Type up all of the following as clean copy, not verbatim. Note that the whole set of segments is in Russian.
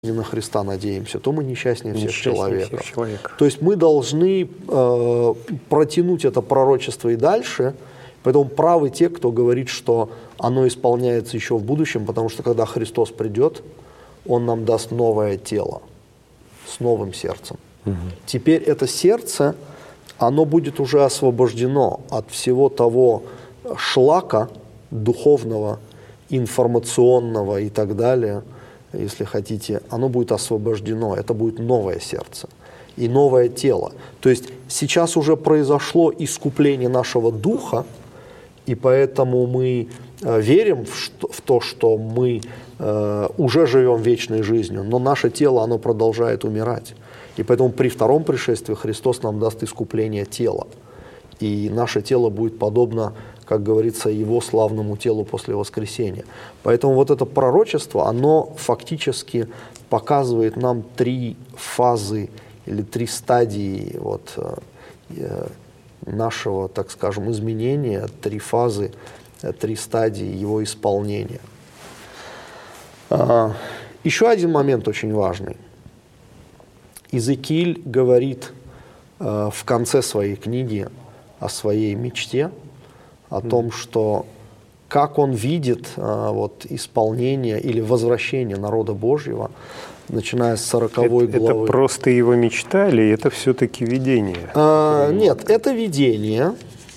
не на Христа надеемся, то мы несчастнее всех человеков. То есть мы должны протянуть это пророчество и дальше, поэтому правы те, кто говорит, что оно исполняется еще в будущем, потому что когда Христос придет, Он нам даст новое тело с новым сердцем. Теперь это сердце, оно будет уже освобождено от всего того шлака духовного, информационного и так далее, если хотите, оно будет освобождено, это будет новое сердце и новое тело. То есть сейчас уже произошло искупление нашего духа, и поэтому мы верим в то, что мы уже живем вечной жизнью, но наше тело, оно продолжает умирать. И поэтому при втором пришествии Христос нам даст искупление тела. И наше тело будет подобно, как говорится, Его славному телу после воскресения. Поэтому вот это пророчество, оно фактически показывает нам три фазы или три стадии нашего, так скажем, изменения, три фазы, три стадии его исполнения. Еще один момент очень важный. Иезекииль говорит в конце своей книги о своей мечте, о том, что как он видит исполнение или возвращение народа Божьего, начиная с 40 главы. Это просто его мечта или это все-таки видение? Нет, это видение,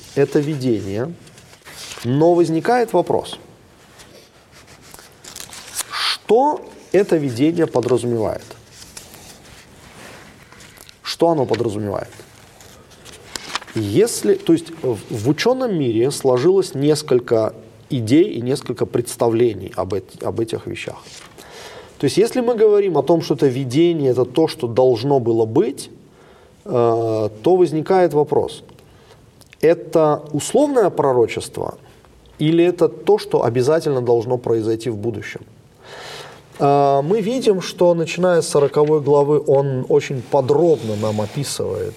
но возникает вопрос, что это видение подразумевает? Что оно подразумевает? То есть в ученом мире сложилось несколько идей и несколько представлений об этих вещах. То есть если мы говорим о том, что это видение, это то, что должно было быть, то возникает вопрос, это условное пророчество или это то, что обязательно должно произойти в будущем? Мы видим, что начиная с 40 главы он очень подробно нам описывает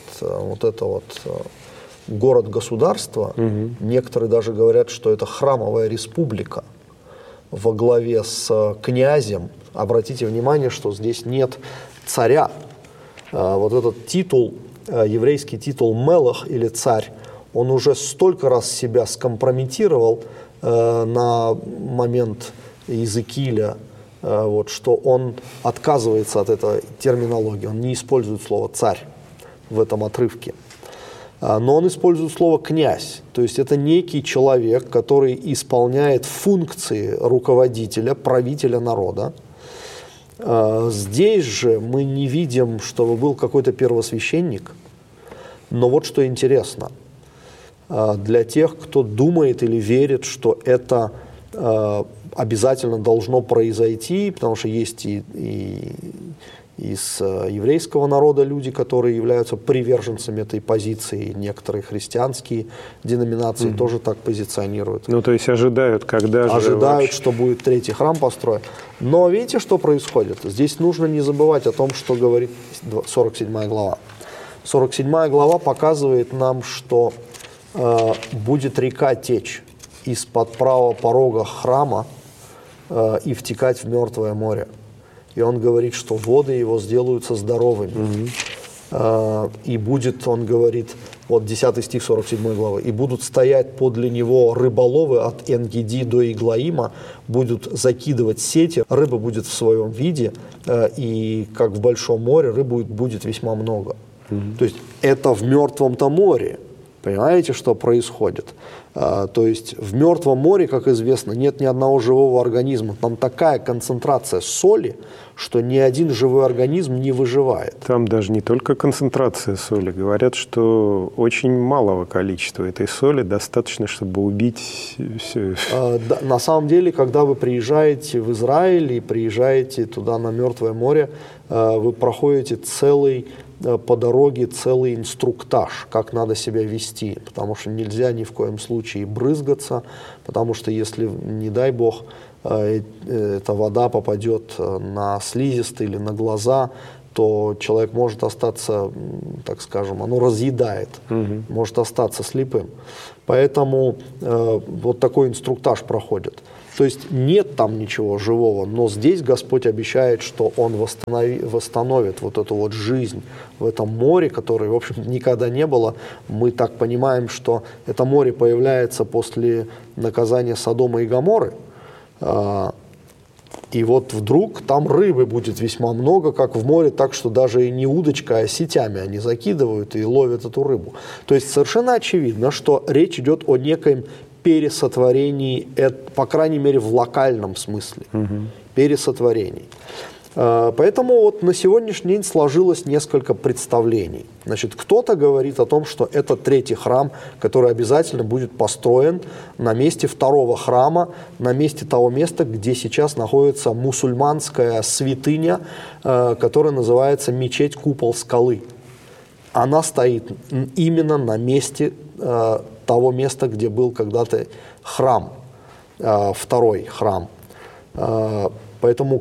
город-государство. Некоторые даже говорят, что это храмовая республика во главе с князем. Обратите внимание, что здесь нет царя. Вот этот титул, еврейский титул «мелах» или «царь», он уже столько раз себя скомпрометировал на момент Иезекииля, что он отказывается от этой терминологии, он не использует слово «царь» в этом отрывке. Но он использует слово «князь», то есть это некий человек, который исполняет функции руководителя, правителя народа. Здесь же мы не видим, чтобы был какой-то первосвященник, но вот что интересно, для тех, кто думает или верит, что это обязательно должно произойти, потому что есть и из еврейского народа люди, которые являются приверженцами этой позиции, некоторые христианские деноминации тоже так позиционируют. То есть ожидают, когда же ожидают, что будет третий храм построен. Но видите, что происходит? Здесь нужно не забывать о том, что говорит 47 глава. 47 глава показывает нам, что будет река течь из-под правого порога храма и втекать в Мертвое море. И он говорит, что воды его сделаются здоровыми. И будет, он говорит, 10 стих 47 главы, и будут стоять подле него рыболовы от Эн-Геди до Иглаима, будут закидывать сети, рыба будет в своем виде, и как в Большом море рыбы будет весьма много. То есть это в Мертвом-то море. Понимаете, что происходит? То есть в Мертвом море, как известно, нет ни одного живого организма. Там такая концентрация соли, что ни один живой организм не выживает. Там даже не только концентрация соли. Говорят, что очень малого количества этой соли достаточно, чтобы убить все. На самом деле, когда вы приезжаете в Израиль и приезжаете туда на Мертвое море, вы проходите по дороге целый инструктаж, как надо себя вести, потому что нельзя ни в коем случае брызгаться, потому что если, не дай бог, эта вода попадет на слизистые или на глаза, то человек может остаться, так скажем, оно разъедает, может остаться слепым. Поэтому вот такой инструктаж проходит. То есть нет там ничего живого, но здесь Господь обещает, что Он восстановит вот эту вот жизнь в этом море, которое, в общем, никогда не было. Мы так понимаем, что это море появляется после наказания Содома и Гоморры. И вот вдруг там рыбы будет весьма много, как в море, так что даже и не удочкой, а сетями они закидывают и ловят эту рыбу. То есть совершенно очевидно, что речь идет о некоем пересотворении, по крайней мере в локальном смысле, пересотворений. Поэтому вот на сегодняшний день сложилось несколько представлений. Значит, кто-то говорит о том, что это третий храм, который обязательно будет построен на месте второго храма, на месте того места, где сейчас находится мусульманская святыня, которая называется мечеть Купол Скалы. Она стоит именно на месте того места, где был когда-то храм, второй храм. Поэтому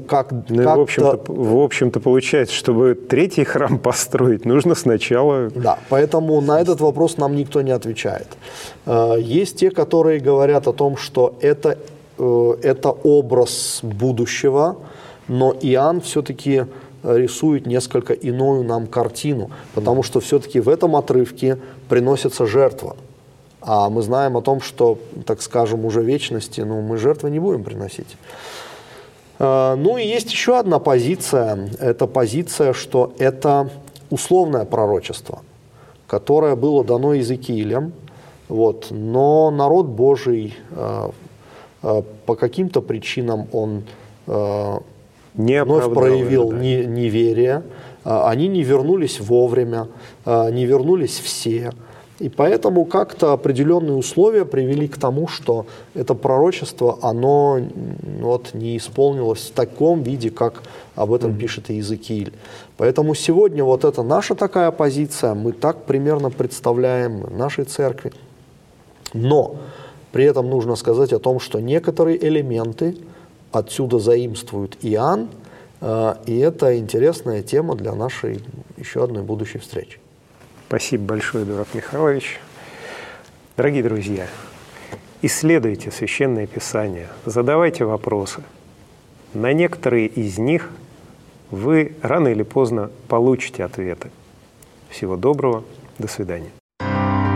в общем-то, получается, чтобы третий храм построить, нужно сначала... Да, поэтому на этот вопрос нам никто не отвечает. Есть те, которые говорят о том, что это образ будущего, но Иоанн все-таки рисует несколько иную нам картину, потому что все-таки в этом отрывке приносится жертва. А мы знаем о том, что, так скажем, уже в вечности мы жертвы не будем приносить. Ну и есть еще одна позиция. Это позиция, что это условное пророчество, которое было дано Иезекиилем, но народ Божий по каким-то причинам он вновь проявил неверие, они не вернулись вовремя, не вернулись все. И поэтому как-то определенные условия привели к тому, что это пророчество, оно не исполнилось в таком виде, как об этом пишет Иезекииль. Поэтому сегодня вот это наша такая позиция, мы так примерно представляем нашей церкви. Но при этом нужно сказать о том, что некоторые элементы отсюда заимствует Иоанн, и это интересная тема для нашей еще одной будущей встречи. Спасибо большое, Эдуард Михайлович. Дорогие друзья, исследуйте Священное Писание, задавайте вопросы. На некоторые из них вы рано или поздно получите ответы. Всего доброго, до свидания.